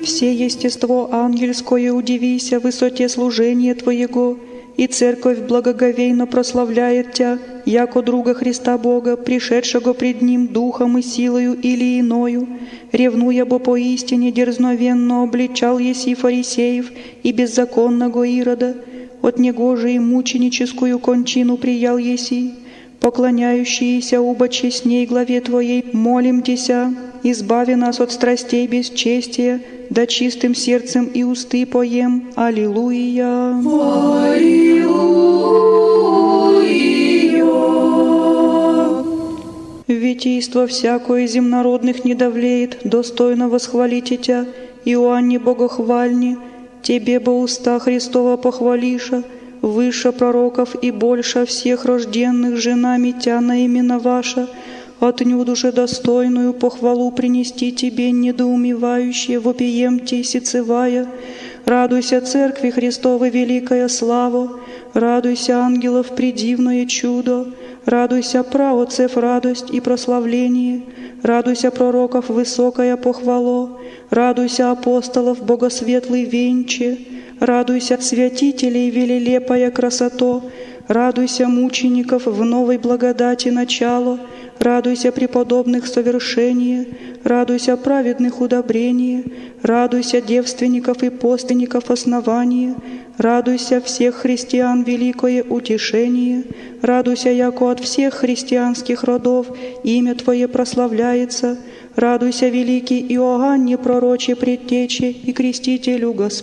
все естество ангельское удивися высоте служения Твоего, и Церковь благоговейно прославляет Тя, яко друга Христа Бога, пришедшего пред Ним духом и силою или иною, ревнуя бо поистине дерзновенно обличал еси фарисеев и беззаконного Ирода, от него же и мученическую кончину приял еси. Поклоняющиеся убо честней главе Твоей, молим Тися, избави нас от страстей бесчестия, да чистым сердцем и усты поем. Аллилуйя! Аллилуйя! Витийство всякое земнородных не давлеет, достойно восхвалите Тя, Иоанне Богохвальни, Тебе бо уста Христова похвалиша, выше пророков и больше всех рожденных женами Тя наимена ваша, отнюдь уже достойную похвалу принести Тебе, недоумевающие, вопием Ти сицевая. Радуйся, Церкви Христовой великая слава, радуйся, ангелов предивное чудо, радуйся, праотцев радость и прославление, радуйся, пророков высокая похвало, радуйся, апостолов богосветлый венче, радуйся, святителей велелепая красото, радуйся, мучеников в новой благодати начало, радуйся, преподобных совершение, радуйся, праведных удобрение, радуйся, девственников и постленников основание, радуйся, всех христиан великое утешение, радуйся, яко от всех христианских родов имя Твое прославляется, радуйся, великий Иоанне пророче предтече и крестителю Господь.